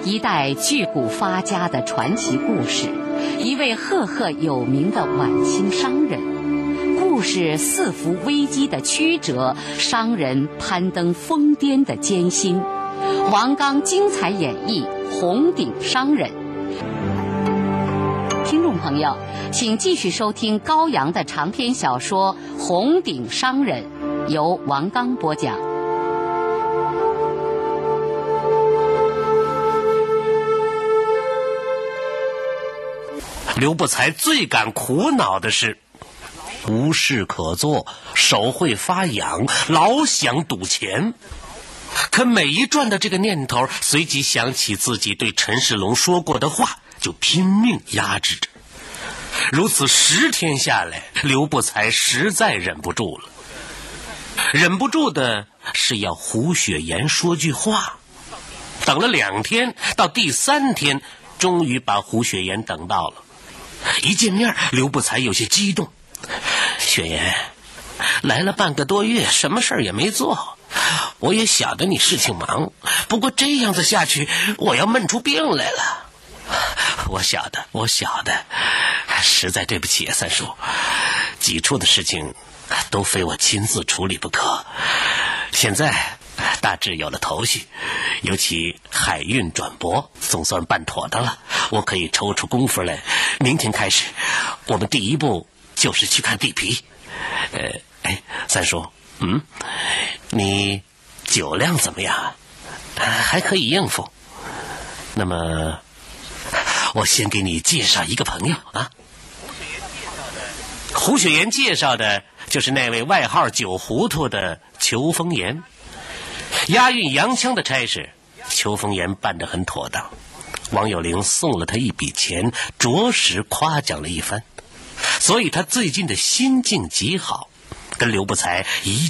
一代巨贾发家的传奇故事，一位赫赫有名的晚清商人，故事四伏危机的曲折，商人攀登疯癫的艰辛。王刚精彩演绎《红顶商人》。听众朋友，请继续收听高阳的长篇小说《红顶商人》，由王刚播讲。 刘不才最感苦恼的是无事可做，手会发痒，老想赌钱。可每一转的这个念头，随即想起自己对陈世龙说过的话，就拼命压制着。如此10天下来，刘不才实在忍不住了。忍不住的是要胡雪岩说句话。等了2天，到第3天，终于把胡雪岩等到了。一见面，刘不才有些激动。雪岩，来了半个多月，什么事儿也没做。我也晓得你事情忙，不过这样子下去，我要闷出病来了。我晓得，实在对不起啊，三叔，几处的事情都非我亲自处理不可。现在大致有了头绪，尤其海运转舶总算办妥当了，我可以抽出功夫来。明天开始，我们第一步就是去看地皮。三叔，你酒量怎么样？还可以应付。那么我先给你介绍一个朋友啊。胡雪岩介绍的就是那位外号酒糊涂的裘风岩。押运洋枪的差事，裘风岩办得很妥当。王有龄送了他一笔钱，着实夸奖了一番，所以他最近的心境极好，跟刘不才一